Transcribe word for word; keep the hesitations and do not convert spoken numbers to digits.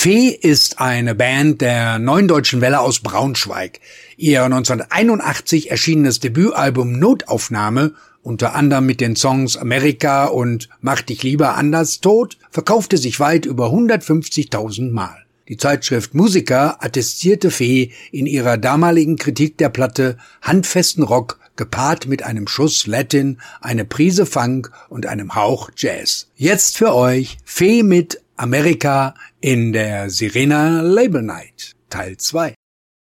Fee ist eine Band der Neuen Deutschen Welle aus Braunschweig. Ihr neunzehnhunderteinundachtzig erschienenes Debütalbum Notaufnahme, unter anderem mit den Songs Amerika und Mach dich lieber anders tot, verkaufte sich weit über hundertfünfzigtausend Mal. Die Zeitschrift Musiker attestierte Fee in ihrer damaligen Kritik der Platte handfesten Rock, gepaart mit einem Schuss Latin, eine Prise Funk und einem Hauch Jazz. Jetzt für euch Fee mit Amerika in der Sirena Label Night, Teil zwei.